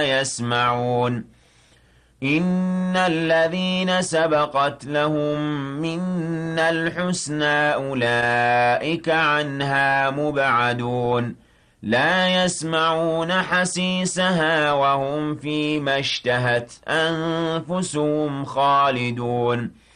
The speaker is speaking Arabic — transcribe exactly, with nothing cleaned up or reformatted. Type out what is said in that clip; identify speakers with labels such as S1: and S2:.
S1: لا يسمعون إن الذين سبقت لهم منا الحسنى أولئك عنها مبعدون لا يسمعون حسيسها وهم فيما اشتهت أنفسهم خالدون